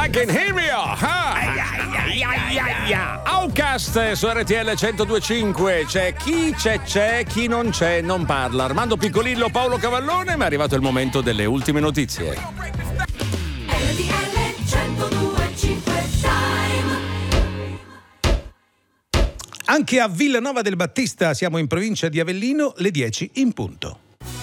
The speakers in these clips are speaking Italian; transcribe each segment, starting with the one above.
I can hear you. Outcast su RTL 102.5. C'è, chi non c'è, non parla. Armando Piccolillo, Paolo Cavallone, ma è arrivato il momento delle ultime notizie. RTL 102.5 Time. Anche a Villanova del Battista, siamo in provincia di Avellino, le 10 in punto.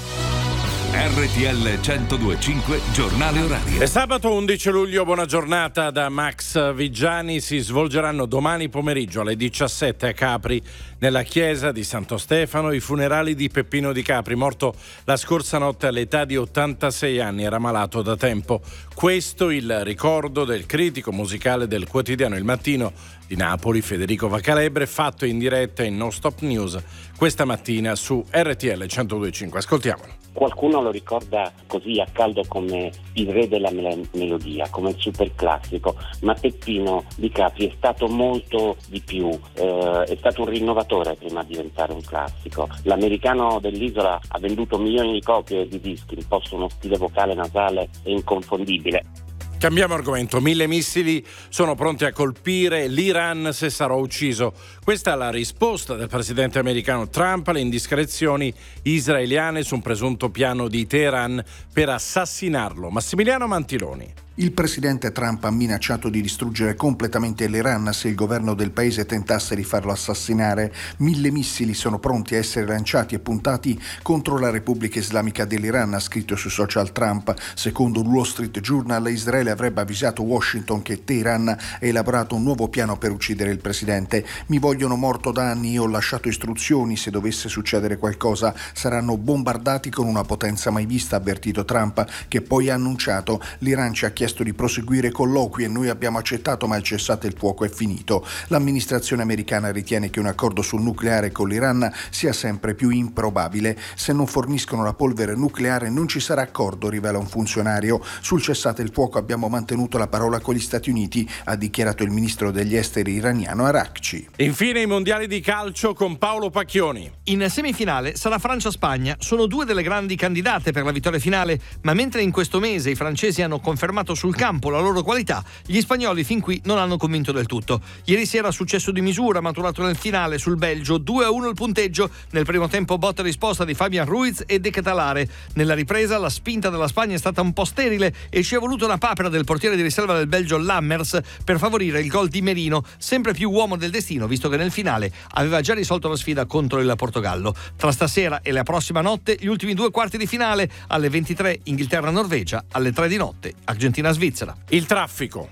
RTL 102.5 Giornale Orario. È sabato 11 luglio, buona giornata da Max Vigiani. Si svolgeranno domani pomeriggio alle 17 a Capri, nella chiesa di Santo Stefano, i funerali di Peppino Di Capri, morto la scorsa notte all'età di 86 anni, era malato da tempo. Questo il ricordo del critico musicale del quotidiano Il Mattino di Napoli, Federico Vacalebre, fatto in diretta in No Stop News questa mattina su RTL 102.5. Ascoltiamolo. Qualcuno lo ricorda così a caldo come il re della melodia, come il super classico, ma Peppino Di Capri è stato molto di più, è stato un rinnovatore prima di diventare un classico. L'americano dell'isola ha venduto milioni di copie di dischi, imposto uno stile vocale nasale e inconfondibile. Cambiamo argomento. 1000 missili sono pronti a colpire l'Iran se sarà ucciso. Questa è la risposta del presidente americano Trump alle indiscrezioni israeliane su un presunto piano di Teheran per assassinarlo. Massimiliano Mantiloni. Il presidente Trump ha minacciato di distruggere completamente l'Iran se il governo del paese tentasse di farlo assassinare. 1000 missili sono pronti a essere lanciati e puntati contro la Repubblica Islamica dell'Iran, ha scritto sui social Trump. Secondo il Wall Street Journal, Israele avrebbe avvisato Washington che Teheran ha elaborato un nuovo piano per uccidere il presidente. Mi vogliono morto da anni, io ho lasciato istruzioni, se dovesse succedere qualcosa saranno bombardati con una potenza mai vista, ha avvertito Trump, che poi ha annunciato: l'Iran ci ha chiesto di proseguire colloqui e noi abbiamo accettato, ma il cessate il fuoco è finito. L'amministrazione americana ritiene che un accordo sul nucleare con l'Iran sia sempre più improbabile. Se non forniscono la polvere nucleare non ci sarà accordo, rivela un funzionario. Sul cessate il fuoco abbiamo mantenuto la parola con gli Stati Uniti, ha dichiarato il ministro degli esteri iraniano Arakci. Infine i mondiali di calcio con Paolo Pacchioni. In semifinale sarà Francia-Spagna. Sono due delle grandi candidate per la vittoria finale, ma mentre in questo mese i francesi hanno confermato sul campo la loro qualità, gli spagnoli fin qui non hanno convinto del tutto. Ieri sera successo di misura maturato nel finale sul Belgio, 2-1 il punteggio. Nel primo tempo botta e risposta di Fabian Ruiz e De Ketelare. Nella ripresa la spinta della Spagna è stata un po' sterile e ci è voluto una papera del portiere di riserva del Belgio Lammers per favorire il gol di Merino, sempre più uomo del destino visto che nel finale aveva già risolto la sfida contro il Portogallo. Tra stasera e la prossima notte gli ultimi due quarti di finale, alle 23 Inghilterra-Norvegia, alle 3 di notte Argentina-Svizzera. Il traffico.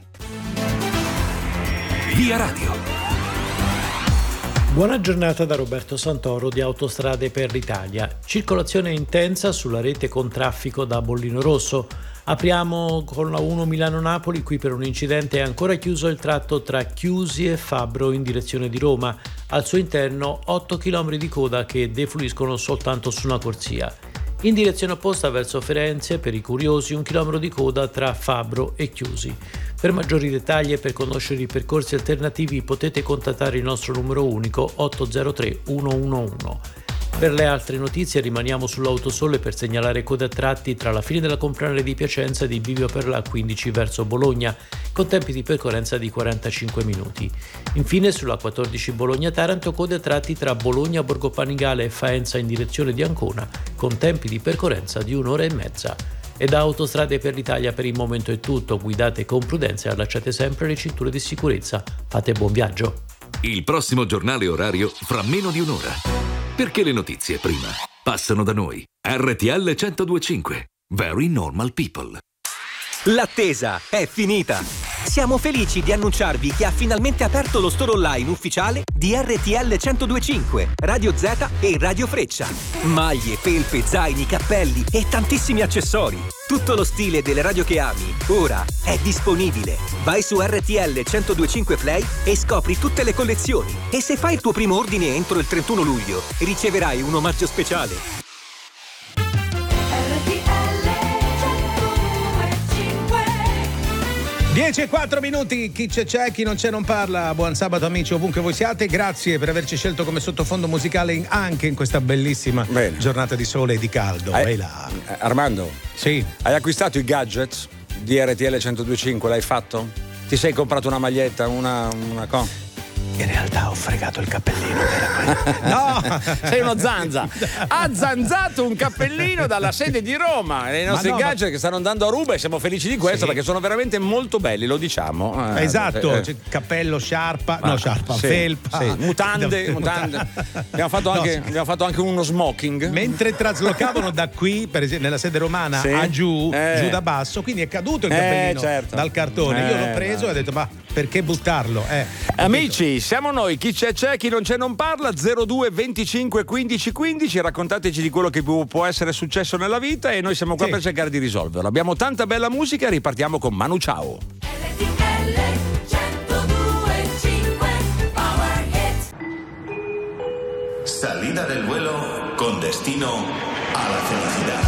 Via Radio. Buona giornata da Roberto Santoro di Autostrade per l'Italia. Circolazione intensa sulla rete con traffico da Bollino Rosso. Apriamo con la 1 Milano-Napoli, qui per un incidente è ancora chiuso il tratto tra Chiusi e Fabbro in direzione di Roma. Al suo interno 8 km di coda che defluiscono soltanto su una corsia. In direzione opposta verso Firenze, per i curiosi, 1 chilometro di coda tra Fabbro e Chiusi. Per maggiori dettagli e per conoscere i percorsi alternativi potete contattare il nostro numero unico 803 111. Per le altre notizie rimaniamo sull'Autosole per segnalare code a tratti tra la fine della Compranere di Piacenza e di Bivio per la 15 verso Bologna, con tempi di percorrenza di 45 minuti. Infine sulla 14 Bologna-Taranto code a tratti tra Bologna, Borgo Panigale e Faenza in direzione di Ancona, con tempi di percorrenza di 1 ora e mezza. E da Autostrade per l'Italia per il momento è tutto, guidate con prudenza e allacciate sempre le cinture di sicurezza. Fate buon viaggio. Il prossimo giornale orario fra meno di un'ora. Perché le notizie prima passano da noi. RTL 102.5. Very normal people. L'attesa è finita. Siamo felici di annunciarvi che ha finalmente aperto lo store online ufficiale di RTL 102.5, Radio Z e Radio Freccia. Maglie, felpe, zaini, cappelli e tantissimi accessori. Tutto lo stile delle radio che ami, ora è disponibile. Vai su RTL 102.5 Play e scopri tutte le collezioni. E se fai il tuo primo ordine entro il 31 luglio, riceverai un omaggio speciale. 10:04 minuti, chi c'è, chi non c'è non parla. Buon sabato amici ovunque voi siate, grazie per averci scelto come sottofondo musicale anche in questa bellissima giornata di sole e di caldo. Armando, sì. Hai acquistato i gadgets di RTL 102.5, l'hai fatto? ti sei comprato una maglietta, una In realtà ho fregato il cappellino. No, sei uno zanza. Ha zanzato un cappellino dalla sede di Roma. E i nostri gadget che stanno andando a ruba, e siamo felici di questo, perché sono veramente molto belli, lo diciamo. Esatto, cappello, sciarpa, felpa. Sì. Mutande. Abbiamo fatto anche uno smoking. Mentre traslocavano da qui, per esempio, nella sede romana a giù da basso, quindi è caduto il cappellino dal cartone. Io l'ho preso e ho detto, ma perché buttarlo? Amici, siamo noi, chi c'è, chi non c'è non parla. 02 25 15 15, raccontateci di quello che può essere successo nella vita e noi siamo qua per cercare di risolverlo. Abbiamo tanta bella musica e ripartiamo con Manu Ciao. Salida del vuelo con destino a la felicidad.